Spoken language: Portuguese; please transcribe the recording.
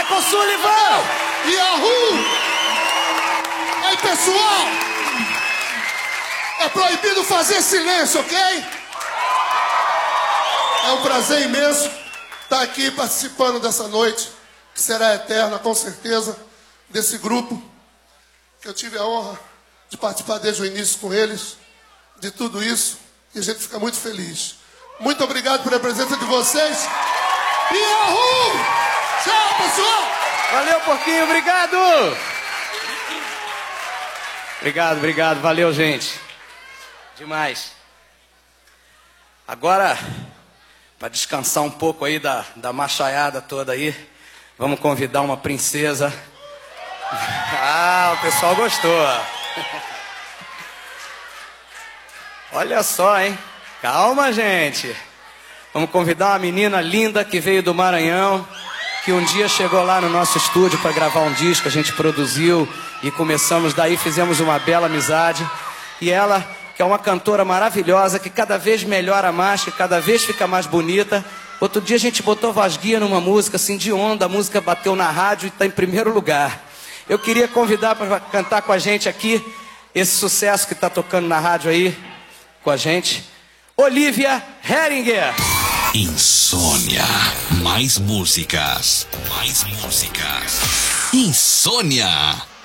Michael Sullivan! Yahoo! Aí, pessoal! É proibido fazer silêncio, ok? É um prazer imenso estar aqui participando dessa noite, que será eterna, com certeza, desse grupo, que eu tive a honra de participar desde o início com eles, de tudo isso, e a gente fica muito feliz. Muito obrigado pela presença de vocês. Yahoo! Tchau, pessoal! Valeu, Porquinho, obrigado! Obrigado, valeu, gente. Demais. Agora, para descansar um pouco aí da machaiada toda aí, vamos convidar uma princesa. Ah, o pessoal gostou. Olha só, hein? Calma, gente. Vamos convidar uma menina linda que veio do Maranhão, que um dia chegou lá no nosso estúdio para gravar um disco, a gente produziu e começamos daí, fizemos uma bela amizade. E ela, que é uma cantora maravilhosa, que cada vez melhora mais, que cada vez fica mais bonita. Outro dia a gente botou voz guia numa música assim de onda, a música bateu na rádio e está em primeiro lugar. Eu queria convidar para cantar com a gente aqui esse sucesso que está tocando na rádio aí com a gente, Olivia Heringer. Insônia. Mais músicas. Mais músicas. Insônia.